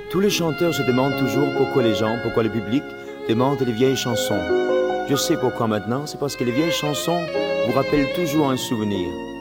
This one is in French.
Tous les chanteurs se demandent toujours pourquoi les gens, pourquoi le public demande les vieilles chansons. Je sais pourquoi maintenant, c'est parce que les vieilles chansons vous rappellent toujours un souvenir.